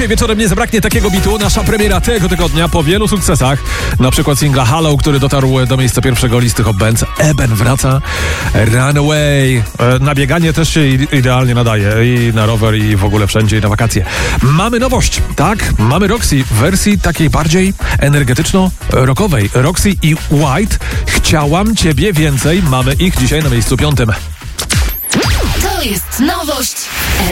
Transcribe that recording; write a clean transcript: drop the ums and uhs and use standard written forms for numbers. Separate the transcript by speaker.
Speaker 1: Dzisiaj wieczorem nie zabraknie takiego bitu. Nasza premiera tego tygodnia po wielu sukcesach. Na przykład singla Hello, który dotarł do miejsca pierwszego listy Hot Bands. Eben wraca. Runaway. Na bieganie też się idealnie nadaje. I na rower, i w ogóle wszędzie, i na wakacje. Mamy nowość, tak? Mamy Roxy w wersji takiej bardziej energetyczno-rockowej. Roxy i White. Chciałam ciebie więcej. Mamy ich dzisiaj na miejscu 5.
Speaker 2: To jest nowość